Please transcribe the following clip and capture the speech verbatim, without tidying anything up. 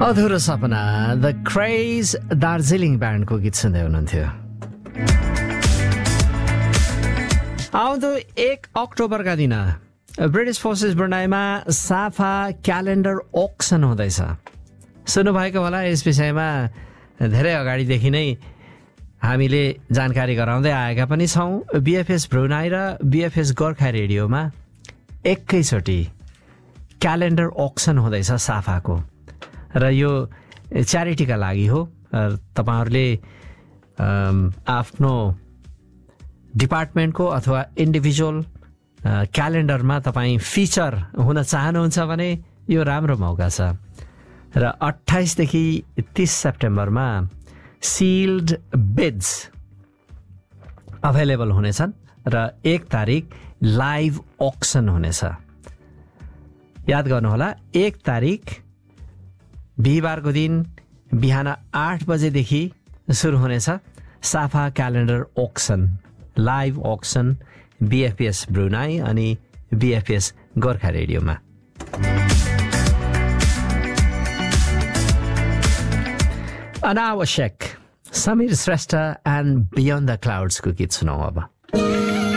अधुरो सपना the craze Darjeeling ब्यान्डको गीत सुन्दै हुनुहुन्थ्यो। आउँदो एक अक्टोबरका दिन ब्रिटिस फोर्सेस ब्रुनाईमा साफा क्यालेन्डर ऑक्सन हुँदैछ। सुन्नुभएको होला, यस विषयमा धेरै अगाडिदेखि नै हामीले जानकारी गराउँदै आएका पनि छौँ। बीएफएस ब्रुनाई र बीएफएस गोर्खा रेडियोमा एकैचोटि क्यालेन्डर ऑक्सन हुँदैछ साफाको, र यो च्यारिटीका लागि हो। तपाईँहरूले आफ्नो डिपार्टमेन्टको अथवा इन्डिभिजुअल क्यालेन्डरमा तपाईँ फिचर हुन चाहनुहुन्छ भने यो राम्रो मौका छ। र अट्ठाइसदेखि तीस सेप्टेम्बरमा सिल्ड बिड्स अभाइलेबल हुनेछन् र एक तारिक लाइभ ऑक्सन हुनेछ। याद गर्नुहोला, एक तारिक बिहिबारको दिन बिहान आठ बजेदेखि सुरु हुनेछ साफा calendar oxen, live oxen BFS Brunei अनि बीएफएस गोर्खा रेडियोमा। अनावश्यक Samir Shrestha and beyond the क्लाउड्सको गीत सुनौ अब।